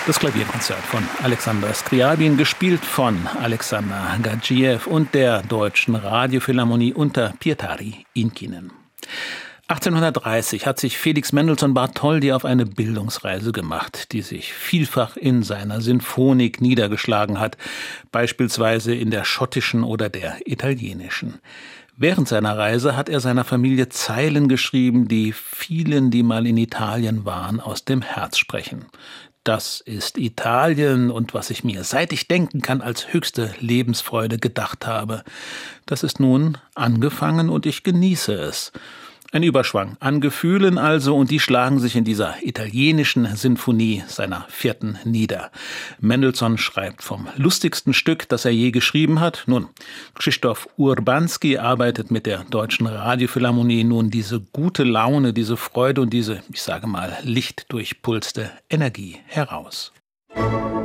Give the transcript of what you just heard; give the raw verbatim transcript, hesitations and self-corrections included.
Das Klavierkonzert von Alexander Scriabin, gespielt von Alexander Gadjiew und der Deutschen Radiophilharmonie unter Pietari Inkinen. achtzehnhundertdreißig hat sich Felix Mendelssohn Bartholdy auf eine Bildungsreise gemacht, die sich vielfach in seiner Sinfonik niedergeschlagen hat, beispielsweise in der schottischen oder der italienischen. Während seiner Reise hat er seiner Familie Zeilen geschrieben, die vielen, die mal in Italien waren, aus dem Herz sprechen. Das ist Italien und was ich mir, seit ich denken kann, als höchste Lebensfreude gedacht habe. Das ist nun angefangen und ich genieße es. Ein Überschwang an Gefühlen also, und die schlagen sich in dieser italienischen Sinfonie seiner vierten nieder. Mendelssohn schreibt vom lustigsten Stück, das er je geschrieben hat. Nun, Krzysztof Urbanski arbeitet mit der Deutschen Radiophilharmonie nun diese gute Laune, diese Freude und diese, ich sage mal, lichtdurchpulste Energie heraus.